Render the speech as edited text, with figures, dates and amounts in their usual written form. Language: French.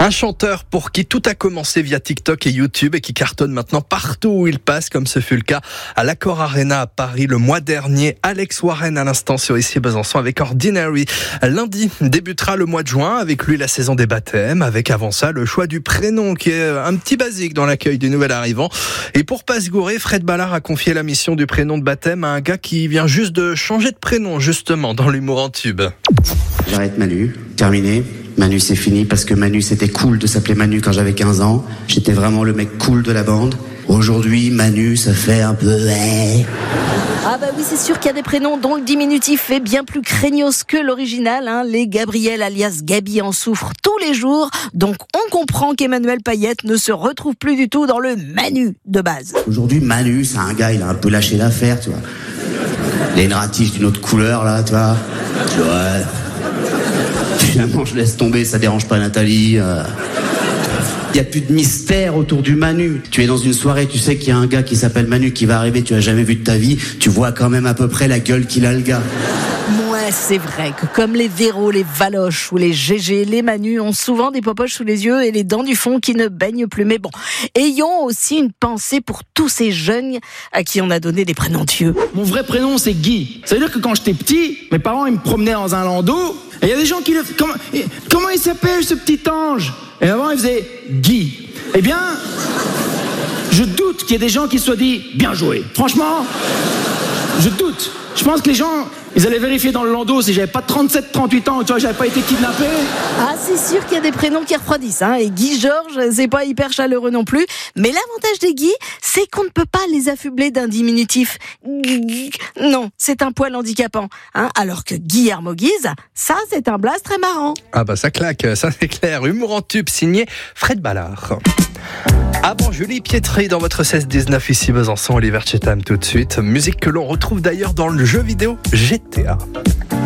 Un chanteur pour qui tout a commencé via TikTok et YouTube et qui cartonne maintenant partout où il passe, comme ce fut le cas à l'Accor Arena à Paris le mois dernier. Alex Warren à l'instant sur ici Besançon avec Ordinary. Lundi débutera le mois de juin, avec lui la saison des baptêmes, avec avant ça le choix du prénom qui est un petit basique dans l'accueil du nouvel arrivant. Et pour pas se gourer, Fred Ballard a confié la mission du prénom de baptême à un gars qui vient juste de changer de prénom justement dans l'humour en tube. J'arrête Manu, terminé. Manu c'est fini parce que Manu c'était cool de s'appeler Manu quand j'avais 15 ans. J'étais vraiment le mec cool de la bande. Aujourd'hui Manu ça fait un peu... Ah bah oui, c'est sûr qu'il y a des prénoms dont le diminutif est bien plus craignos que l'original. Les Gabriel alias Gabi en souffrent tous les jours. Donc on comprend qu'Emmanuel Payette ne se retrouve plus du tout dans le Manu de base. Aujourd'hui Manu c'est un gars, il a un peu lâché l'affaire, tu vois. Il a une ratiche d'une autre couleur là, tu vois. Ouais. Finalement je laisse tomber, ça dérange pas Nathalie. Il n'y a plus de mystère autour du Manu. Tu es dans une soirée, tu sais qu'il y a un gars qui s'appelle Manu qui va arriver, tu l'as jamais vu de ta vie, tu vois quand même à peu près la gueule qu'il a le gars. Ouais, c'est vrai que comme les Véros, les Valoches ou les GG, les Manu ont souvent des popoches sous les yeux et les dents du fond qui ne baignent plus. Mais bon, ayons aussi une pensée pour tous ces jeunes à qui on a donné des prénoms dieux. Mon vrai prénom c'est Guy. Ça veut dire que quand j'étais petit, mes parents ils me promenaient dans un landau et il y a des gens qui le... Comment il s'appelle ce petit ange? Et avant il faisait Guy. Eh bien, je doute qu'il y ait des gens qui se soient dit bien joué. Franchement, je doute. Je pense que les gens, ils allaient vérifier dans le landau si j'avais pas 37, 38 ans, tu vois, j'avais pas été kidnappé. Ah, c'est sûr qu'il y a des prénoms qui refroidissent, Et Guy Georges, c'est pas hyper chaleureux non plus. Mais l'avantage des Guy, c'est qu'on ne peut pas les affubler d'un diminutif. Non, c'est un poil handicapant. Alors que Guillermo Guise, ça, c'est un blaze très marrant. Ah bah ça claque, ça c'est clair. Humour en tube signé Fred Ballard. Avant Julie Pietri dans votre 16-19 ici Besançon, Oliver Chetam tout de suite. Musique que l'on retrouve d'ailleurs dans le jeu vidéo GTA.